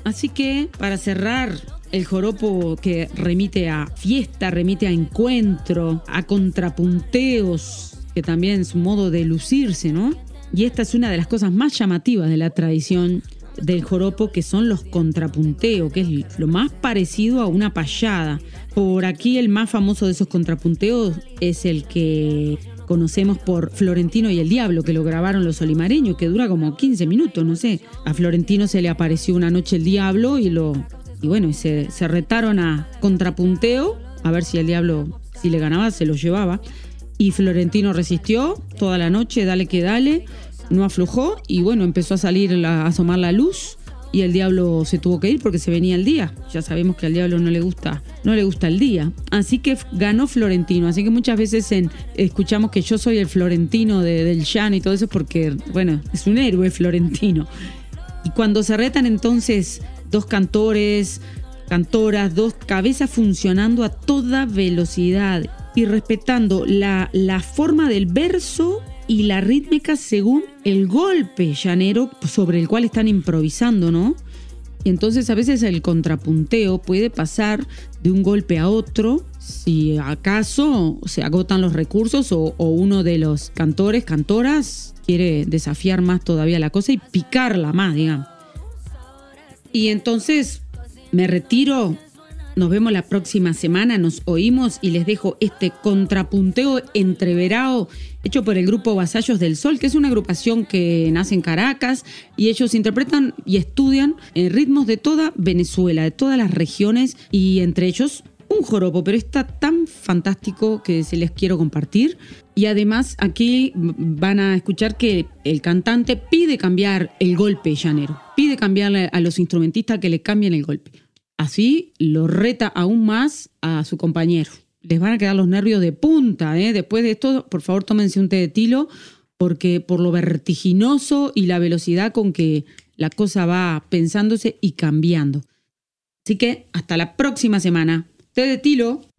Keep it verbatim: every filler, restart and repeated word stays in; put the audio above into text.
Así que para cerrar, el joropo que remite a fiesta, remite a encuentro, a contrapunteos, que también es un modo de lucirse, ¿no? Y esta es una de las cosas más llamativas de la tradición del joropo, que son los contrapunteos, que es lo más parecido a una payada. Por aquí el más famoso de esos contrapunteos es el que conocemos por Florentino y el Diablo, que lo grabaron los olimareños, que dura como quince minutos, no sé. A Florentino se le apareció una noche el Diablo y lo y bueno, y se, se retaron a contrapunteo, a ver si el Diablo, si le ganaba, se lo llevaba. Y Florentino resistió toda la noche, dale que dale, no aflojó y bueno, empezó a salir, la, a asomar la luz y el Diablo se tuvo que ir porque se venía el día. Ya sabemos que al Diablo no le gusta, no le gusta el día. Así que ganó Florentino. Así que muchas veces en, escuchamos que yo soy el Florentino de, del llano y todo eso porque, bueno, es un héroe Florentino. Y cuando se retan entonces dos cantores, cantoras, dos cabezas funcionando a toda velocidad y respetando la, la forma del verso y la rítmica según el golpe llanero sobre el cual están improvisando, ¿no? Y entonces a veces el contrapunteo puede pasar de un golpe a otro si acaso se agotan los recursos o, o uno de los cantores, cantoras, quiere desafiar más todavía la cosa y picarla más, digamos. Y entonces me retiro. Nos vemos la próxima semana, nos oímos y les dejo este contrapunteo entreverado hecho por el grupo Vasallos del Sol, que es una agrupación que nace en Caracas y ellos interpretan y estudian ritmos de toda Venezuela, de todas las regiones y entre ellos un joropo, pero está tan fantástico que se les quiero compartir. Y además aquí van a escuchar que el cantante pide cambiar el golpe llanero, pide cambiarle a los instrumentistas que le cambien el golpe. Así lo reta aún más a su compañero. Les van a quedar los nervios de punta, ¿eh? Después de esto, por favor, tómense un té de tilo, porque por lo vertiginoso y la velocidad con que la cosa va pensándose y cambiando. Así que hasta la próxima semana. Té de tilo.